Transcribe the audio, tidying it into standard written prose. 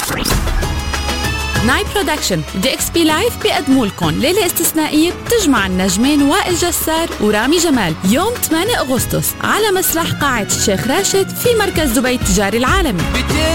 ناي برودكشن دي اكس بي لايف بيقدموا لكم ليلة استثنائية بتجمع النجمين وائل جسار ورامي جمال يوم 8 أغسطس على مسرح قاعة الشيخ راشد في مركز دبي التجاري العالمي.